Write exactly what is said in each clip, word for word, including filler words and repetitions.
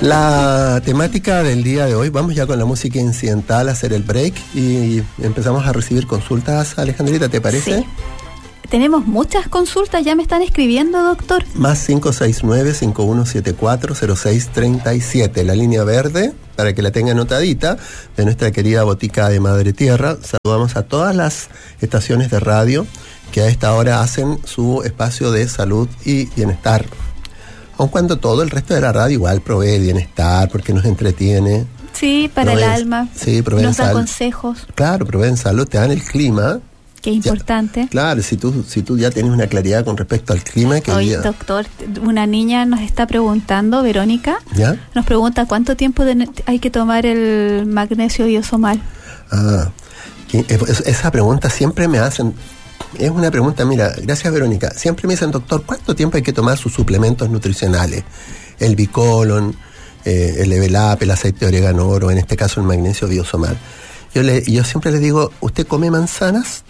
La temática del día de hoy, vamos ya con la música incidental a hacer el break y empezamos a recibir consultas. Alejandrita, ¿te parece? Sí. Tenemos muchas consultas, ya me están escribiendo, doctor. Más cinco seis nueve, cinco uno siete cuatro, cero seis tres siete, la línea verde, para que la tenga anotadita, de nuestra querida Botica de Madre Tierra. Saludamos a todas las estaciones de radio que a esta hora hacen su espacio de salud y bienestar. Aun cuando todo el resto de la radio igual provee bienestar, porque nos entretiene. Sí, para proveen, el alma. Sí, nos da sal- consejos. Claro, proveen salud, te dan el clima. Qué importante. Ya, claro, si tú, si tú ya tienes una claridad con respecto al clima. Que Hoy, día, doctor, una niña nos está preguntando, Verónica, ¿ya? nos pregunta cuánto tiempo de, hay que tomar el magnesio biosomal. Ah, que, esa pregunta siempre me hacen. Es una pregunta, mira, gracias Verónica, siempre me dicen, doctor, ¿cuánto tiempo hay que tomar sus suplementos nutricionales? El Bicolon, eh, el Level Up, el aceite de orégano oro, en este caso el magnesio biosomal. Yo, le, yo siempre les digo, ¿usted come manzanas?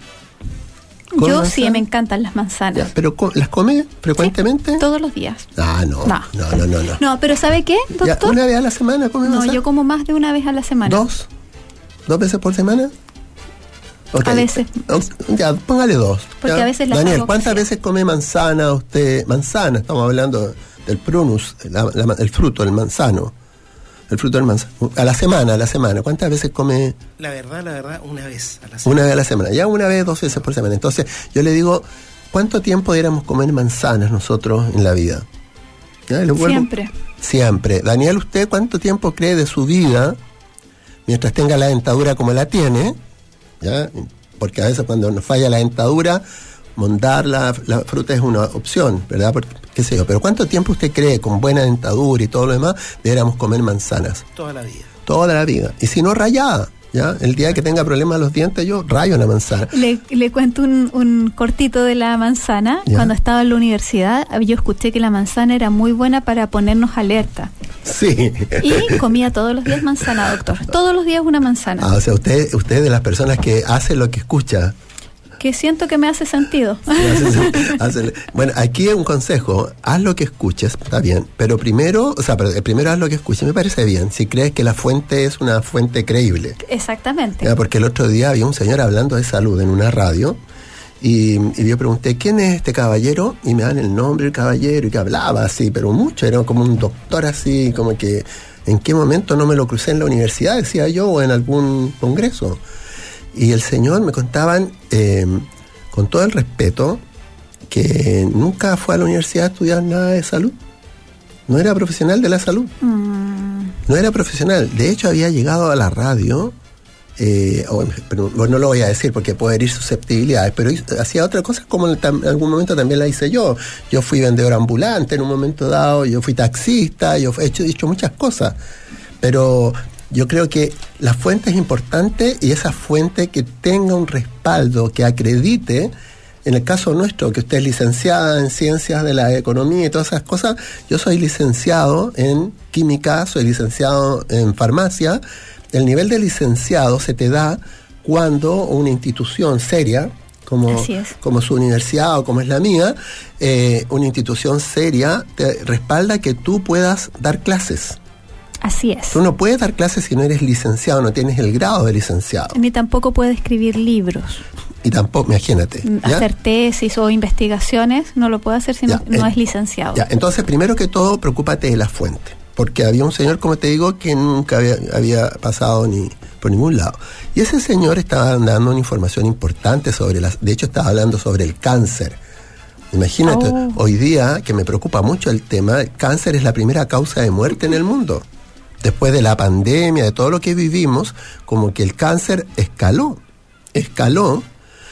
Yo manzanas? Sí, me encantan las manzanas. Ya, ¿pero las come frecuentemente? Sí, todos los días. Ah, no, no, no, no, no. No, no pero ¿sabe qué, doctor? Ya, ¿una vez a la semana come manzanas? No, yo como más de una vez a la semana. ¿Dos? ¿Dos veces por semana? Okay. A veces. Ya, póngale dos. Porque ya. a veces las Daniel, hago ¿cuántas que veces come manzana usted? Manzana, estamos hablando del prunus, la, la, el fruto, el manzano. El fruto del manzano. A la semana, a la semana. ¿Cuántas veces come? La verdad, la verdad, una vez a la semana. Una vez a la semana. Ya una vez, dos veces por semana. Entonces, yo le digo, ¿cuánto tiempo deberíamos comer manzanas nosotros en la vida? ¿Ya? ¿Le vuelvo? Siempre. Siempre. Daniel, ¿usted cuánto tiempo cree de su vida, mientras tenga la dentadura como la tiene? ¿Ya? Porque a veces cuando nos falla la dentadura, mondar la, la fruta es una opción, ¿verdad? Porque, qué sé yo, pero ¿cuánto tiempo usted cree, con buena dentadura y todo lo demás, deberíamos comer manzanas? Toda la vida. Toda la vida. Y si no, rayada, ¿ya? El día que tenga problemas los dientes, yo rayo una manzana. Le, le cuento un, un cortito de la manzana. ¿Ya? Cuando estaba en la universidad, yo escuché que la manzana era muy buena para ponernos alerta. Sí. Y comía todos los días manzana, doctor. Todos los días una manzana. Ah, o sea, usted, usted es de las personas que hace lo que escucha. Que siento que me hace sentido. Sí, hace, hace, bueno, aquí un consejo, haz lo que escuches, está bien, pero primero, o sea, primero haz lo que escuches, me parece bien, si crees que la fuente es una fuente creíble. Exactamente. Ya, porque el otro día había un señor hablando de salud en una radio, y, y yo pregunté, ¿quién es este caballero? Y me dan el nombre del caballero, y que hablaba así, pero mucho, era como un doctor así, como que, ¿en qué momento no me lo crucé en la universidad, decía yo, o en algún congreso? Y el señor me contaban, eh, con todo el respeto, que nunca fue a la universidad a estudiar nada de salud. No era profesional de la salud. Mm. No era profesional. De hecho, había llegado a la radio, eh, oh, pero no lo voy a decir porque puede herir susceptibilidades, pero hizo, hacía otra cosa como en, en algún momento también la hice yo. Yo fui vendedor ambulante en un momento dado, yo fui taxista, yo he hecho, he hecho muchas cosas. Pero yo creo que la fuente es importante y esa fuente que tenga un respaldo, que acredite, en el caso nuestro, que usted es licenciada en ciencias de la economía y todas esas cosas, yo soy licenciado en química, soy licenciado en farmacia. El nivel de licenciado se te da cuando una institución seria, como, como su universidad o como es la mía, eh, una institución seria te respalda que tú puedas dar clases. Así es. Tú no puedes dar clases si no eres licenciado, no tienes el grado de licenciado. Ni tampoco puedes escribir libros. Y tampoco, imagínate. ¿ya? Hacer tesis o investigaciones, no lo puede hacer si ya, no, no eh, es licenciado. Ya, entonces, primero que todo, preocúpate de la fuente. Porque había un señor, como te digo, que nunca había, había pasado ni por ningún lado. Y ese señor estaba dando una información importante sobre las... De hecho, estaba hablando sobre el cáncer. Imagínate, oh. hoy día, que me preocupa mucho el tema, el cáncer es la primera causa de muerte en el mundo. Después de la pandemia, de todo lo que vivimos, como que el cáncer escaló, escaló.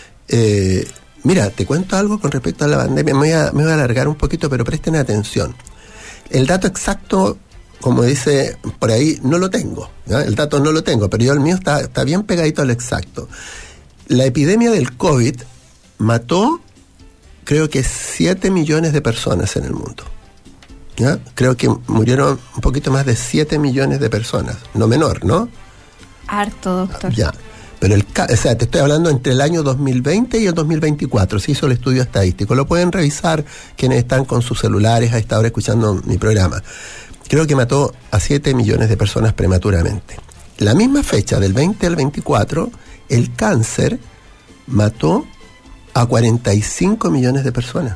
Eh, mira, te cuento algo con respecto a la pandemia, me voy a, me voy a alargar un poquito, pero presten atención. El dato exacto, como dice por ahí, no lo tengo, ¿ya? El dato no lo tengo, pero yo el mío está, está bien pegadito al exacto. La epidemia del COVID mató, creo que siete millones de personas en el mundo. ¿Ya? Creo que murieron un poquito más de siete millones de personas, no menor, ¿no? Harto, doctor. Ya, Pero el, o sea, te estoy hablando entre el año dos mil veinte y el dos mil veinticuatro, se hizo el estudio estadístico. Lo pueden revisar quienes están con sus celulares a esta hora escuchando mi programa. Creo que mató a siete millones de personas prematuramente. La misma fecha, del veinte al veinticuatro, el cáncer mató a cuarenta y cinco millones de personas.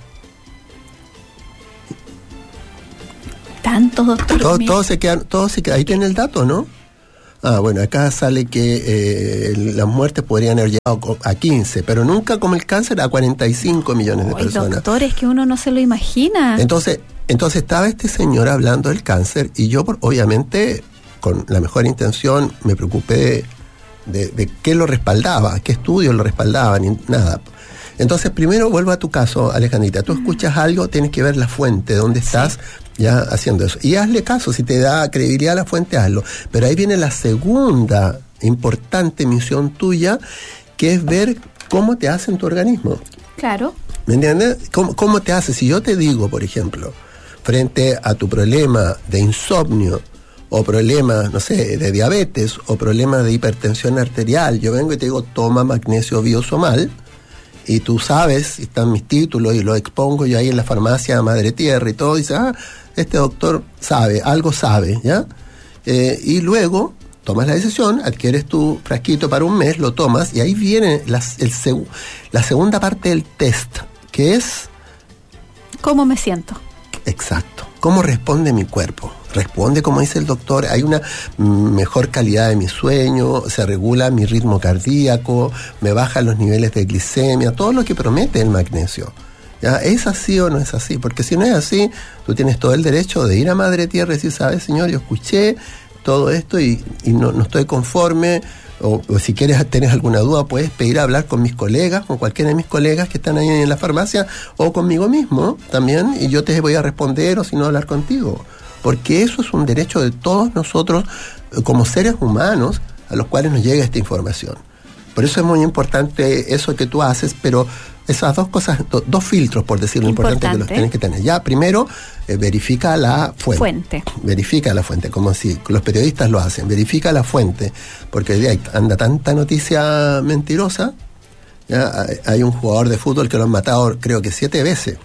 Tantos, doctor. Todo, todo se queda, todo se queda, ahí tiene el dato, ¿no? Ah, bueno, acá sale que eh, las muertes podrían haber llegado a quince, pero nunca como el cáncer a cuarenta y cinco millones de Ay, personas. Doctor, es que uno no se lo imagina. Entonces, entonces estaba este señor hablando del cáncer y yo, por, obviamente, con la mejor intención, me preocupé de, de qué lo respaldaba, qué estudios lo respaldaban, ni nada. Entonces, primero vuelvo a tu caso, Alejandrita. Tú escuchas algo, tienes que ver la fuente, dónde estás, sí, ya haciendo eso. Y hazle caso, si te da credibilidad a la fuente, hazlo. Pero ahí viene la segunda importante misión tuya, que es ver cómo te hace en tu organismo. Claro. ¿Me entiendes? ¿Cómo, cómo te hace? Si yo te digo, por ejemplo, frente a tu problema de insomnio, o problemas, no sé, de diabetes, o problemas de hipertensión arterial, yo vengo y te digo, toma magnesio biosomal, y tú sabes, están mis títulos y los expongo yo ahí en la farmacia Madre Tierra y todo, y dices, ah, este doctor sabe, algo sabe, ¿ya? Eh, y luego tomas la decisión, adquieres tu frasquito para un mes, lo tomas, y ahí viene la, el seg- la segunda parte del test, que es... ¿Cómo me siento? Exacto. ¿Cómo responde mi cuerpo? Responde, como dice el doctor, hay una mejor calidad de mi sueño, se regula mi ritmo cardíaco, me bajan los niveles de glicemia, todo lo que promete el magnesio. ¿Ya? ¿Es así o no es así? Porque si no es así, tú tienes todo el derecho de ir a Madre Tierra y decir, ¿sabes, señor? Yo escuché todo esto y, y no, no estoy conforme, o, o si quieres, tenés alguna duda, puedes pedir a hablar con mis colegas, con cualquiera de mis colegas que están ahí en la farmacia, o conmigo mismo también, y yo te voy a responder, o si no, hablar contigo. Porque eso es un derecho de todos nosotros como seres humanos a los cuales nos llega esta información. Por eso es muy importante eso que tú haces, pero esas dos cosas, do, dos filtros, por decirlo, importante, importante que los tienes que tener. Ya, primero, eh, verifica la fuente. fuente. Verifica la fuente, como si los periodistas lo hacen. Verifica la fuente, porque hoy día anda tanta noticia mentirosa. Ya, hay un jugador de fútbol que lo han matado, creo que siete veces.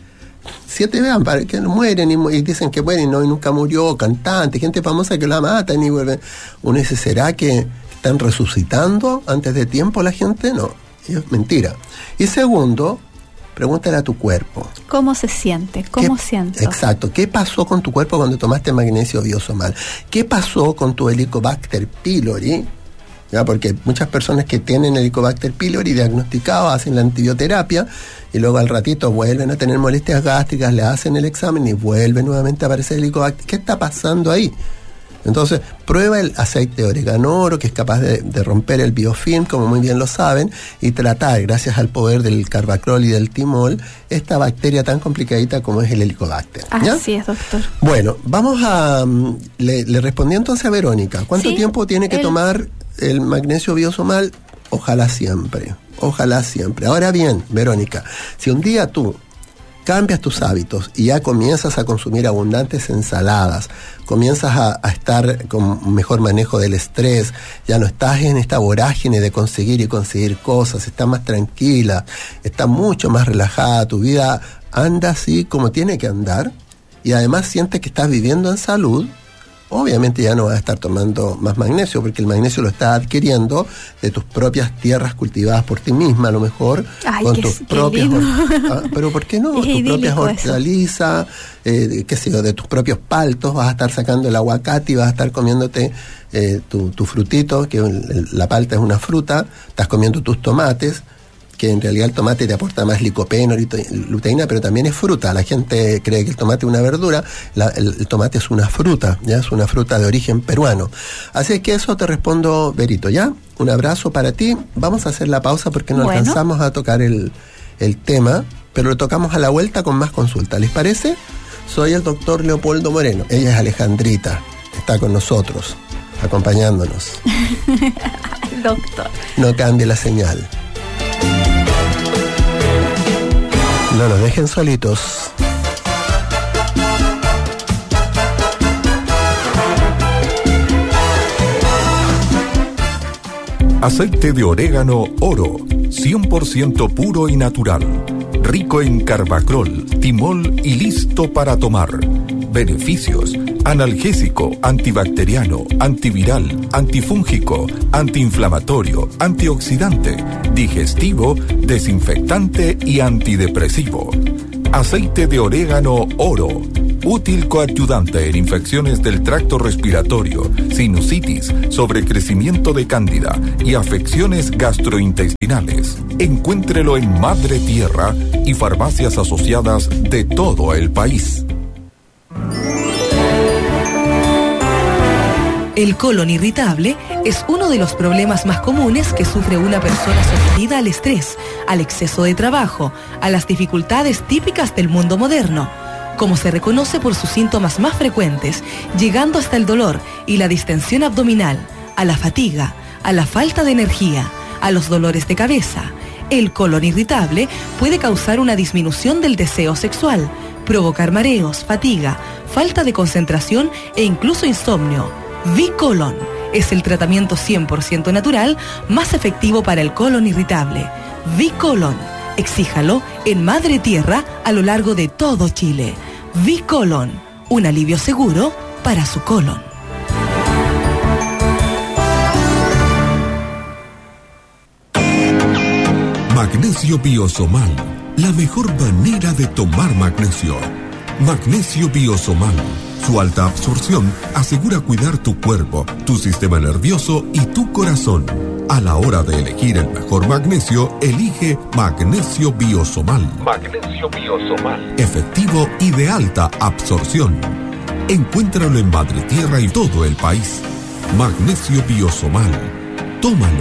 Siete vean para que no mueren y, y dicen que bueno y no y nunca murió, cantante, gente famosa que la matan y vuelven. Uno dice, ¿será que están resucitando antes de tiempo la gente? No, es mentira. Y segundo, pregúntale a tu cuerpo. ¿Cómo se siente? ¿Cómo siento? Exacto. ¿Qué pasó con tu cuerpo cuando tomaste magnesio biosomal? ¿Qué pasó con tu Helicobacter pylori? ¿Ya? Porque muchas personas que tienen Helicobacter pylori diagnosticado hacen la antibioterapia y luego al ratito vuelven a tener molestias gástricas, le hacen el examen y vuelve nuevamente a aparecer el Helicobacter. ¿Qué está pasando ahí? Entonces, prueba el aceite de oreganoro, que es capaz de, de romper el biofilm, como muy bien lo saben, y tratar, gracias al poder del carbacrol y del timol, esta bacteria tan complicadita como es el Helicobacter. ¿Ya? Así es, doctor. Bueno, vamos a... Le, le respondí entonces a Verónica. ¿Cuánto sí, tiempo tiene que el... tomar el magnesio biosomal? Ojalá siempre, ojalá siempre. Ahora bien, Verónica, si un día tú cambias tus hábitos y ya comienzas a consumir abundantes ensaladas, comienzas a, a estar con mejor manejo del estrés, ya no estás en esta vorágine de conseguir y conseguir cosas, estás más tranquila, estás mucho más relajada, tu vida anda así como tiene que andar y además sientes que estás viviendo en salud, obviamente ya no vas a estar tomando más magnesio, porque el magnesio lo estás adquiriendo de tus propias tierras cultivadas por ti misma, a lo mejor. Ay, con qué, tus qué propias ah, pero ¿por qué no? Es tus propias idílico hortalizas, eh, qué sé yo, de tus propios paltos, vas a estar sacando el aguacate y vas a estar comiéndote eh, tu, tu frutito, que el, la palta es una fruta, estás comiendo tus tomates, que en realidad el tomate te aporta más licopeno, luteína, pero también es fruta. La gente cree que el tomate es una verdura, la, el, el tomate es una fruta, ya es una fruta de origen peruano. Así que eso te respondo, Berito, ¿ya? Un abrazo para ti. Vamos a hacer la pausa porque no bueno. alcanzamos a tocar el, el tema, pero lo tocamos a la vuelta con más consultas. ¿Les parece? Soy el doctor Leopoldo Moreno. Ella es Alejandrita, está con nosotros, acompañándonos. Doctor. No cambie la señal. No nos dejen solitos. Aceite de orégano Oro, cien por ciento puro y natural. Rico en carbacrol, timol y listo para tomar. Beneficios: analgésico, antibacteriano, antiviral, antifúngico, antiinflamatorio, antioxidante, digestivo, desinfectante y antidepresivo. Aceite de orégano Oro, útil coadyuvante en infecciones del tracto respiratorio, sinusitis, sobrecrecimiento de cándida y afecciones gastrointestinales. Encuéntrelo en Madre Tierra y farmacias asociadas de todo el país. El colon irritable es uno de los problemas más comunes que sufre una persona sometida al estrés, al exceso de trabajo, a las dificultades típicas del mundo moderno, como se reconoce por sus síntomas más frecuentes, llegando hasta el dolor y la distensión abdominal, a la fatiga, a la falta de energía, a los dolores de cabeza. El colon irritable puede causar una disminución del deseo sexual, provocar mareos, fatiga, falta de concentración e incluso insomnio. V-Colon es el tratamiento cien por ciento natural más efectivo para el colon irritable. V-Colon, exíjalo en Madre Tierra a lo largo de todo Chile. V-Colon, un alivio seguro para su colon. Magnesio Biosomal, la mejor manera de tomar magnesio. Magnesio Biosomal. Su alta absorción asegura cuidar tu cuerpo, tu sistema nervioso y tu corazón. A la hora de elegir el mejor magnesio, elige Magnesio Biosomal. Magnesio Biosomal. Efectivo y de alta absorción. Encuéntralo en Madre Tierra y todo el país. Magnesio Biosomal. Tómalo